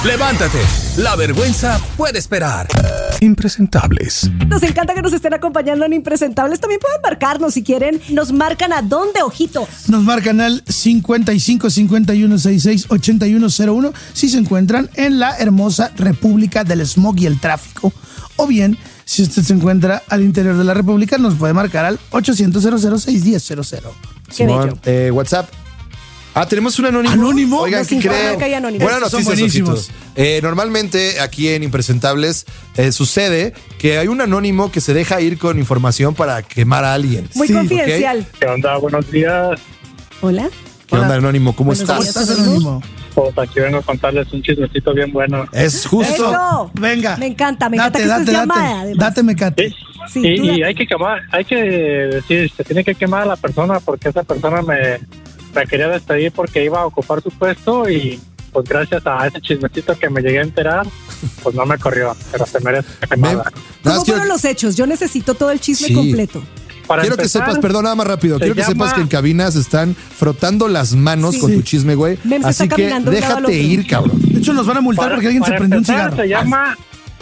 Levántate, la vergüenza puede esperar. Impresentables. Nos encanta que nos estén acompañando en Impresentables. También pueden marcarnos si quieren. ¿Nos marcan a dónde, ojitos? Nos marcan al 55 51 66 8101 si se encuentran en la hermosa República del Smog y el Tráfico. O bien, si usted se encuentra al interior de la República, nos puede marcar al 800 006 Qué bello. WhatsApp. Tenemos un anónimo. ¿Anónimo? Oigan, ¿qué creen? Que hay anónimos. Buenas Son noticias, buenísimos. ojitos. Normalmente aquí en Impresentables sucede que hay un anónimo que se deja ir con información para quemar a alguien. Muy Sí, confidencial. ¿Qué onda? Buenos días. Hola. ¿Qué onda, anónimo? ¿Cómo Buenos estás? días. ¿Estás anónimo? Pues aquí vengo a contarles un chismecito bien bueno. Es justo. Eso. Venga. Me encanta que estés llamada, además. Date mecate. Sí, Y, tú y da- hay que quemar, hay que decir, se tiene que quemar a la persona porque esa persona me quería despedir porque iba a ocupar su puesto y pues gracias a ese chismecito que me llegué a enterar, pues no me corrió, pero se merece la quemada. Nada ¿Cómo más fueron los hechos? Yo necesito todo el chisme Sí. completo. Para Quiero que empezar, sepas, perdón, nada más rápido. se Quiero que sepas llama- que en cabinas están frotando las manos Sí. con tu chisme, güey. Mem se Así está que caminando de un lado al déjate otro. ir, cabrón. De hecho, nos van a multar porque alguien se para prendió un empezar, cigarro. Se llama...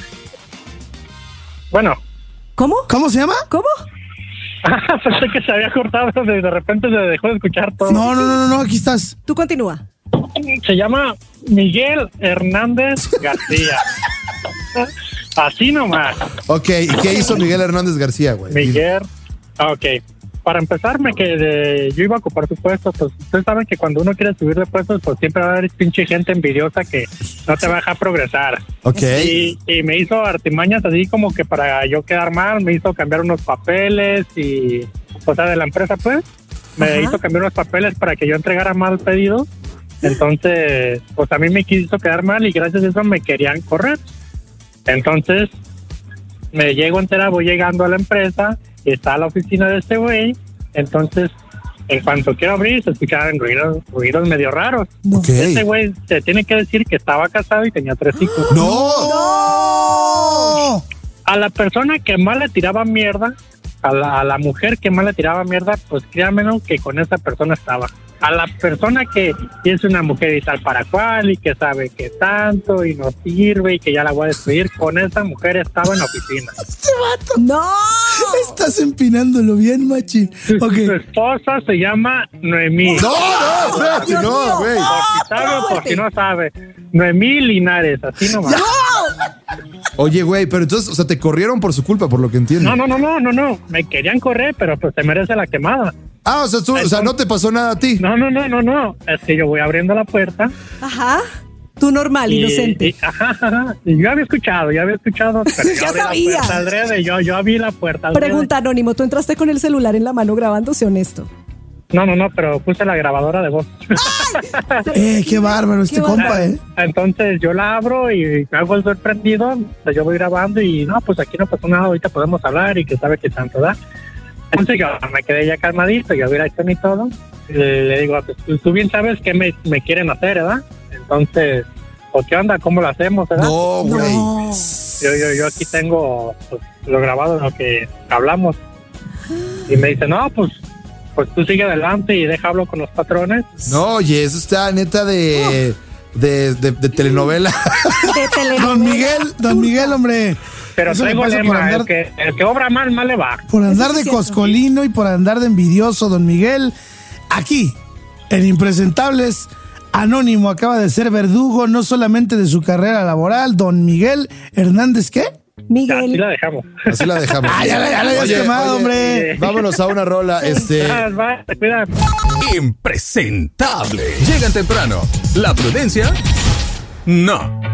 Bueno, ¿Cómo? ¿Cómo se llama? ¿Cómo? pensé que se había cortado, de repente se dejó de escuchar todo. No, aquí estás. Tú continúa. Se llama Miguel Hernández García. Así nomás. Ok, ¿y qué hizo Miguel Hernández García, güey? Miguel. Ok. Para empezar, yo iba a ocupar su puesto. Pues ustedes saben que cuando uno quiere subir de puestos, pues siempre va a haber pinche gente envidiosa que no te va a dejar progresar. Ok. Y me hizo artimañas así como que para yo quedar mal, me hizo cambiar unos papeles y, o sea, de la empresa, pues, me Ajá. hizo cambiar unos papeles para que yo entregara mal pedido. Entonces, pues a mí me quiso quedar mal y gracias a eso me querían correr. Entonces, me llego a enterar, voy llegando a la empresa, y está la oficina de este güey. Entonces, en cuanto quiero abrir, se escuchaban ruidos medio raros. Ok. Este güey se tiene que decir que estaba casado y tenía 3 hijos. ¡No! A la persona que más le tiraba mierda, a la mujer que más le tiraba mierda, pues créanme que con esa persona estaba. A la persona que es una mujer y tal para cual y que sabe que tanto y no sirve y que ya la voy a despedir, con esa mujer estaba en la oficina. ¡No! Estás empinándolo bien, machi. Ok. Su esposa se llama Noemí. No, espérate, Dios mío. no, güey. Por si sabe o por si no sabe. Noemí Linares, así nomás. Oye, güey, pero entonces, o sea, te corrieron por su culpa, por lo que entiendo. No. Me querían correr, pero pues se merece la quemada. O sea, no te pasó nada a ti. No. Es que yo voy abriendo la puerta. Ajá. Tú normal, inocente. Ajá. Y yo había escuchado, pero yo Ya abrí sabía. la puerta adrede, yo abrí la puerta adrede. Pregunta, Anónimo, ¿tú entraste con el celular en la mano grabando, sé honesto? No, pero puse la grabadora de voz. Qué bárbaro este Qué compa, Entonces yo la abro y me hago el sorprendido, pues yo voy grabando y no, pues aquí no pasó nada, ahorita podemos hablar y que sabe que tanto da. Entonces yo me quedé ya calmadito, yo vi acción y todo. Le digo, pues, tú bien sabes qué me quieren hacer, ¿verdad? Entonces, ¿o qué onda? ¿Cómo lo hacemos, verdad? No, güey. No. Yo aquí tengo pues, lo grabado, lo que hablamos. Y me dice, no, pues tú sigue adelante y deja hablo con los patrones. No, oye, eso está neta de telenovela. De telenovela. Don Miguel, hombre. Pero Eso le traigo pasa por lema, andar- el que obra mal le va. Por andar Eso sí de es cierto. coscolino y por andar de envidioso, don Miguel. Aquí, en Impresentables, Anónimo acaba de ser verdugo no solamente de su carrera laboral, don Miguel Hernández, ¿qué? Ya, así Miguel. la dejamos. Así la dejamos. Ya la habías Oye, quemado, hombre. Vámonos a una rola. Va, cuida. Impresentable. Llegan temprano. La prudencia, no.